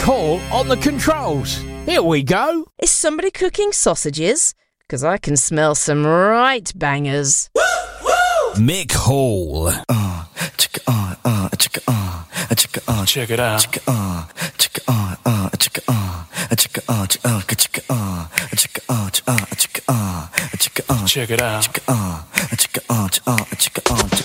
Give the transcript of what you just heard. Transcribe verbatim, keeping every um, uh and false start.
Call on the controls. Here we go. Is somebody cooking sausages? Because I can smell some right bangers. Mick Hall. Uh, chicka, uh, uh, chicka, uh, chicka, uh, Check it out. chicka, uh, chicka, uh, uh, chicka, uh, chicka, uh, chicka, uh, chicka, uh, chicka, uh, chicka, uh, chicka, uh, chicka, uh, Check it out. chicka, uh, chicka, uh, chicka, uh, chicka, uh,